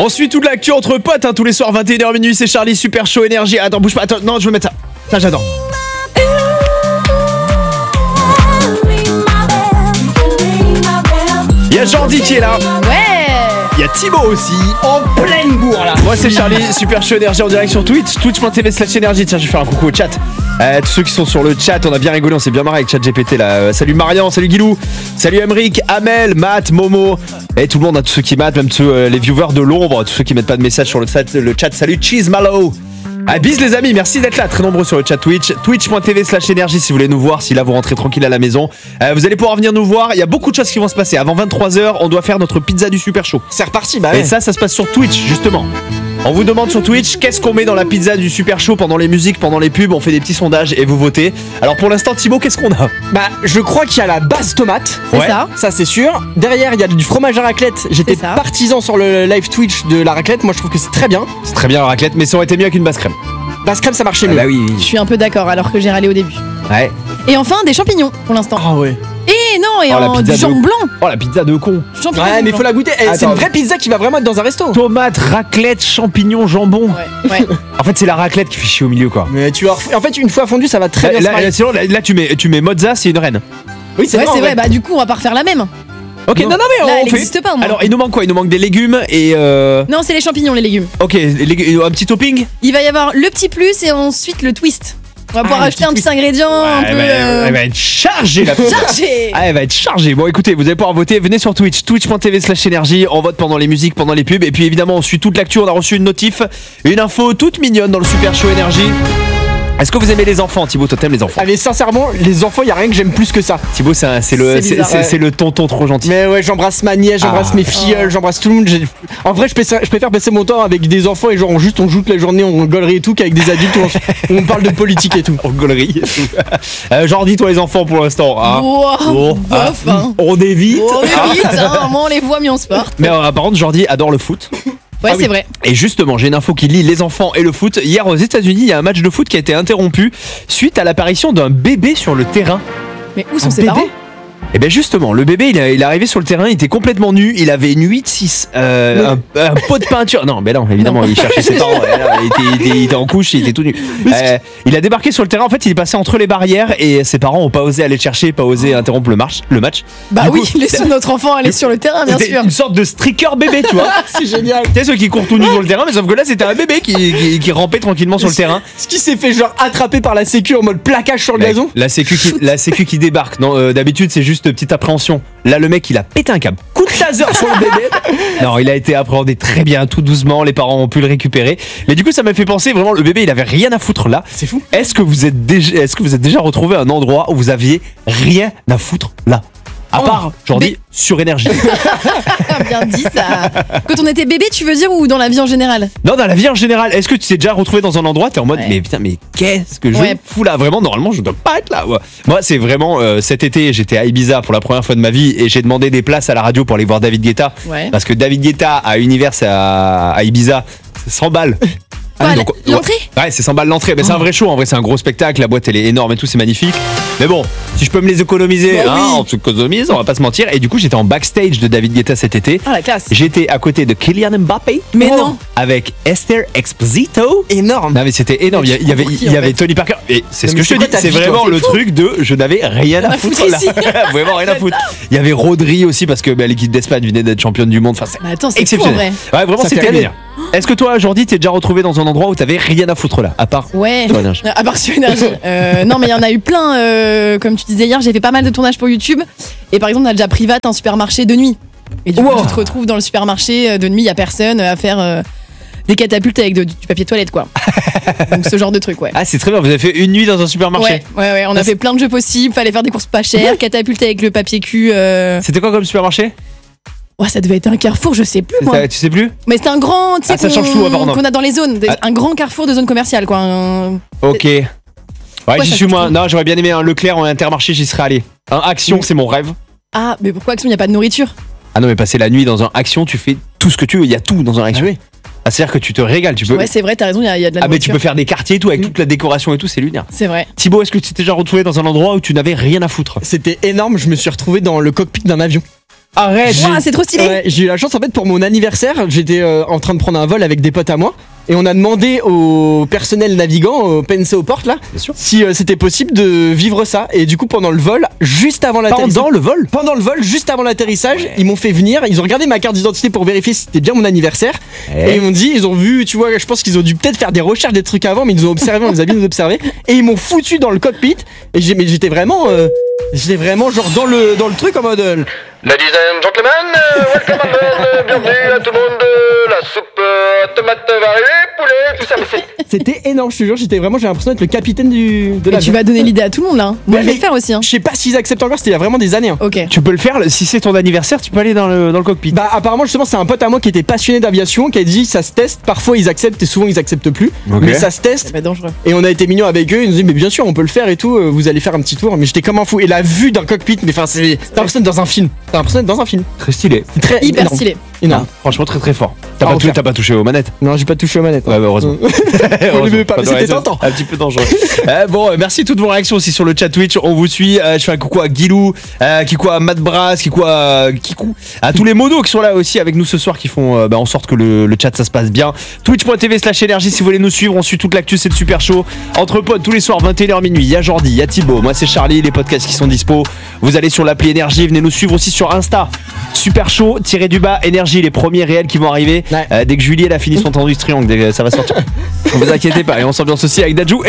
On suit toute l'actu entre potes, tous les soirs 21h minuit, c'est Charlie, super chaud énergie. Attends, bouge pas, attends, non, je veux mettre ça. Ça, j'adore. Il y a Jordi qui est là. Ouais. Il y a Thibaut aussi, en pleine bourre là. Moi c'est Charlie, super chaud énergie en direct sur Twitch, twitch.tv/énergie. Tiens, je vais faire un coucou au chat. Tous ceux qui sont sur le chat, on a bien rigolé, on s'est bien marré avec ChatGPT là. Salut Marian, salut Guilou, salut Emric, Amel, Matt, Momo. Et tout le monde, tous ceux qui matent, même les viewers de l'ombre, tous ceux qui mettent pas de message sur le chat. Salut Cheese Malo. Bis les amis, merci d'être là, très nombreux sur le chat Twitch, twitch.tv/énergie si vous voulez nous voir, si là vous rentrez tranquille à la maison. Vous allez pouvoir venir nous voir, il y a beaucoup de choses qui vont se passer. Avant 23h, on doit faire notre pizza du super chaud. C'est reparti, bah ouais. Et ça se passe sur Twitch justement. On vous demande sur Twitch qu'est-ce qu'on met dans la pizza du super chaud pendant les musiques, pendant les pubs, on fait des petits sondages et vous votez. Alors pour l'instant Thibaut, qu'est-ce qu'on a? Bah je crois qu'il y a la base tomate. C'est Ouais. ça. Ça c'est sûr. Derrière il y a du fromage à raclette. J'étais C'est ça. partisan sur le live Twitch de la raclette. Moi je trouve que c'est très bien. C'est très bien la raclette, mais ça aurait été mieux avec une base crème. Base crème ça marchait mieux. Bah oui. Je suis un peu d'accord alors que j'ai râlé au début. Ouais. Et enfin des champignons pour l'instant. Ah ouais. Et non, et Oh, la pizza du jambon de- blanc. Oh la pizza de con. Champignons. Ouais mais faut la goûter. C'est Attends. une vraie pizza qui va vraiment être dans un resto. Tomate, raclette, champignons, jambon. Ouais. En fait c'est la raclette qui fait chier au milieu quoi. Mais tu vois, en fait une fois fondu ça va très bien se marier. Sinon, là, tu mets mozza, c'est une reine. Oui c'est Ouais, vrai. c'est en vrai. Bah du coup on va pas refaire la même. Ok, non, mais Là, on elle fait. n'existe pas, moi. Alors, il nous manque quoi? Il nous manque des légumes et Non, c'est les champignons, les légumes. Ok, un petit topping. Il va y avoir le petit plus et ensuite le twist. On va pouvoir le ajouter un petit petit ingrédient un peu. Elle va être chargée la pizza. Chargé. Ah, elle va être chargée. Bon, écoutez, vous allez pouvoir voter. Venez sur Twitch, twitch.tv/énergie. On vote pendant les musiques, pendant les pubs. Et puis évidemment, on suit toute l'actu. On a reçu une notif, une info toute mignonne dans le super show énergie. Est-ce que vous aimez les enfants, Thibaut? Toi, t'aimes les enfants? Ah mais sincèrement les enfants y a rien que j'aime plus que ça. Thibaut, c'est le tonton trop gentil. Mais ouais j'embrasse ma nièce, j'embrasse mes filleuls, j'embrasse tout le monde. En vrai je préfère passer mon temps avec des enfants et genre on joue toute la journée, on rigolerie et tout qu'avec des adultes où on parle de politique et tout. En gaulerie et tout. Jordi, toi, les enfants pour l'instant. Hein. Wow, bof, hein. On évite. Oh, mais vite, hein. Moins on les voit, mieux on se porte. Mais par contre, Jordi adore le foot. Ouais, Ah oui. c'est vrai. Et justement, j'ai une info qui lie les enfants et le foot. Hier aux États-Unis, il y a un match de foot qui a été interrompu suite à l'apparition d'un bébé sur le terrain. Mais où sont Un ses bébé parents? Et bien justement, le bébé il est arrivé sur le terrain, il était complètement nu, il avait une 8-6, un pot de peinture. Non, mais non, évidemment, il cherchait ses parents. Il était en couche, il était tout nu. Il a débarqué sur le terrain, en fait, il est passé entre les barrières et ses parents n'ont pas osé aller le chercher, pas osé interrompre le match. Bah Du oui, coup, laissons notre enfant aller sur le terrain, bien c'était sûr. une sorte de streaker bébé, tu vois. C'est génial. Tu sais, ceux qui courent tout nus sur le terrain, mais sauf que là, c'était un bébé qui rampait tranquillement sur le terrain. Ce qui s'est fait genre attraper par la sécu en mode plaquage sur le Mec, gazon. la sécu qui débarque. Non, d'habitude c'est juste petite appréhension. Là le mec il a pété un câble. Coup de taser sur le bébé. Non, il a été appréhendé très bien, tout doucement. Les parents ont pu le récupérer. Mais du coup ça m'a fait penser vraiment le bébé il avait rien à foutre là. C'est fou. Est-ce que vous êtes déjà retrouvé à un endroit où vous aviez rien à foutre là? À part, Jordi, sur énergie. Ah, bien dit ça. Quand on était bébé, tu veux dire, ou dans la vie en général? Non, dans la vie en général, est-ce que tu t'es déjà retrouvé dans un endroit, t'es en mode, Ouais. mais putain, mais qu'est-ce que je Ouais. fous là? Vraiment, normalement, je dois pas être là. Ouais. Moi, c'est vraiment, cet été, j'étais à Ibiza pour la première fois de ma vie et j'ai demandé des places à la radio pour aller voir David Guetta. Ouais. Parce que David Guetta à Univers à Ibiza, c'est 100 balles. Quoi, Donc, l'entrée? Ouais, c'est 100 balles l'entrée. Mais c'est un vrai show, en vrai, c'est un gros spectacle. La boîte, elle est énorme et tout, c'est magnifique. Mais bon, si je peux me les économiser, Bah oui. on s'économise, on va pas se mentir. Et du coup, j'étais en backstage de David Guetta cet été. Ah, la classe. J'étais à côté de Kylian Mbappé. Mais non. Avec Esther Exposito. Énorme. Non mais c'était énorme, il y avait, pour qui, il y en avait fait Tony Parker et c'est Non, ce mais que je te c'est quoi dis, ta c'est vie, toi? vraiment C'est le fou. truc de je n'avais rien à foutre là. ici. Vraiment rien à foutre. Il y avait Rodri aussi parce que l'équipe d'Espagne venait d'être championne du monde, enfin c'est Bah attends, c'est fou en exceptionnel. vrai. Ouais, vraiment Ça fait c'était rêver. bien. Est-ce que toi aujourd'hui t'es déjà retrouvé dans un endroit où t'avais rien à foutre là, à part Ouais. sur Énergie? À part sur énergie. Non, mais il y en a eu plein. Comme tu disais hier, j'ai fait pas mal de tournages pour YouTube. Et par exemple, on a déjà privé un supermarché de nuit. Et du coup, Wow. tu te retrouves dans le supermarché de nuit, il y a personne à faire des catapultes avec du papier toilette, quoi. Donc ce genre de truc, ouais. Ah c'est très bien, vous avez fait une nuit dans un supermarché. Ouais, on a Ah, fait plein de jeux possibles, fallait faire des courses pas chères, catapulte avec le papier cul. C'était quoi comme supermarché? Ouais, ça devait être un carrefour, je sais plus, moi. Tu sais plus? Mais c'était un grand, tu sais, Ah, ça change tout, apparemment. qu'on a dans les zones, un grand carrefour de zone commerciale, quoi. Ok. Ouais, Ouais, j'y ça suis change moins. tout. Non, j'aurais bien aimé un Leclerc ou un Intermarché, j'y serais allé. Un Action, c'est mon rêve. Ah, mais pourquoi Action, il n'y a pas de nourriture? Ah non, mais passer la nuit dans un Action, tu fais tout ce que tu veux, il y a tout dans un Action. Ah, c'est-à-dire que tu te régales, tu peux. Ouais, c'est vrai, t'as raison, il y a de la Ah, mais tu nourriture. peux faire des quartiers et tout, avec toute la décoration et tout, c'est lunaire. C'est vrai. Thibaut, est-ce que tu t'es déjà retrouvé dans un endroit où tu n'avais rien à foutre? C'était énorme, je me suis retrouvé dans le cockpit d'un avion. Arrête. Ouah, c'est trop stylé. Ouais, j'ai eu la chance en fait pour mon anniversaire, j'étais en train de prendre un vol avec des potes à moi. Et on a demandé au personnel navigant, au PNC aux portes là, Bien sûr. si c'était possible de vivre ça. Et du coup, pendant le vol, juste avant l'atterrissage. Pendant le vol, juste avant l'atterrissage, ils m'ont fait venir. Ils ont regardé ma carte d'identité pour vérifier si c'était bien mon anniversaire. Ouais. Et ils m'ont dit, ils ont vu, tu vois, je pense qu'ils ont dû peut-être faire des recherches, des trucs avant, mais ils nous ont observé, on les a bien observés. Et ils m'ont foutu dans le cockpit. Et mais j'étais vraiment genre dans le truc en mode. Ladies and gentlemen, welcome on board, bienvenue à tout le monde, la soupe tomate va arriver, poulet, tout ça, mais C'était énorme, je te jure, j'ai l'impression d'être le capitaine de Mais la. tu vas donner l'idée à tout le monde là. Moi Mais- je vais le faire aussi. Hein. Je sais pas s'ils acceptent encore, c'était il y a vraiment des années. Hein. Ok. Tu peux le faire, si c'est ton anniversaire, tu peux aller dans le cockpit. Bah apparemment justement c'est un pote à moi qui était passionné d'aviation qui a dit ça se teste, parfois ils acceptent et souvent ils acceptent plus, Ok. mais ça se teste. C'est pas dangereux. Et on a été mignons avec eux, ils nous ont dit mais bien sûr on peut le faire et tout, vous allez faire un petit tour, mais j'étais comme un fou. Et la vue d'un cockpit, mais enfin c'est t'as l'impression d'être dans un film, Très stylé. c'est très Hyper énorme. stylé. Énorme. Franchement, très très fort. T'as Ah, pas, au clair. t'as pas touché aux manettes. Non j'ai pas touché aux manettes. Ouais, bah, heureusement. On les veut pas, mais Dans c'était la- tentant. Un petit peu dangereux. Bon, merci toutes vos réactions aussi sur le chat Twitch. On vous suit. Je fais un coucou à Guilou, coucou à Matt Brass, coucou à Kikou, à tous les modos qui sont là aussi avec nous ce soir qui font en sorte que le chat ça se passe bien. Twitch.tv/énergie si vous voulez nous suivre. On suit toute l'actu, c'est le super show. Entre potes tous les soirs 21h minuit. Il y a Jordi, il y a Thibaut, moi c'est Charlie, les podcasts qui sont dispo. Vous allez sur l'appli Énergie, venez nous suivre aussi sur Insta. Super show, tiré du bas, Énergie, les premiers réels qui vont arriver. Ouais. Dès que Julie elle a fini son temps du triangle, ça va sortir. Ne vous inquiétez pas. Et on s'ambiance aussi avec Dajou.